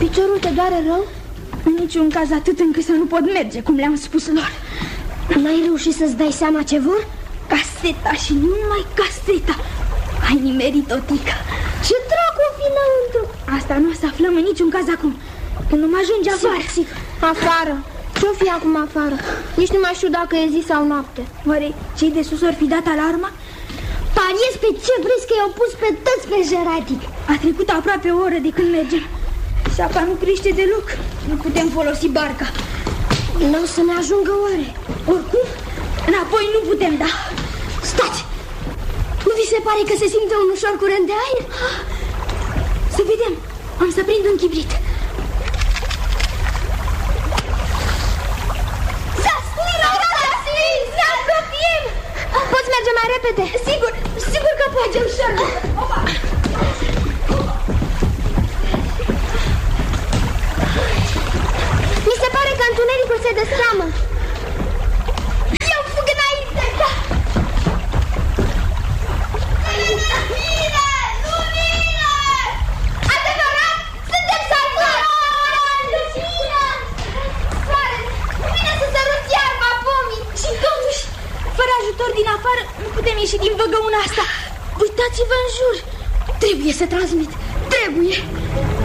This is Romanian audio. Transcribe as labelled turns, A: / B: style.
A: Piciorul te doare rău?
B: În niciun caz atât încât să nu pot merge, cum le-am spus lor.
A: N-ai reușit să-ți dai seama ce vor?
B: Caseta și numai caseta. Ai nimerit, Otica.
A: Ce dracu o fi înăuntru?
B: Asta nu o să aflăm în niciun caz acum, când nu mă ajunge afară.
A: Afară? Ce-o fi acum afară? Nici nu mai știu dacă e zi sau noapte.
B: Oare cei de sus or fi dat alarma?
A: Pariez pe ce vrei că i-au pus pe toți pe jeratic.
B: A trecut aproape o oră de când mergem. Și apa nu crește deloc. Nu putem folosi barca.
A: Nu o să ne ajungă oare?
B: Oricum, înapoi nu putem da.
A: Stați! Nu vi se pare că se simte un ușor curent de aer?
B: Să vedem. Am să prind un chibrit.
A: Poți merge mai repede?
B: Sigur că poate ușor.
A: Mi se pare că întunericul se destramă.
B: Eu fug înainte. Lumină! Adevărat? Suntem salvați! Lumină! Soare, nu vine să sărut iarba pomii. Și totuși, fără ajutor din afară, nu putem ieși din văgăuna asta. Uitați-vă în jur. Trebuie să transmit. Trebuie.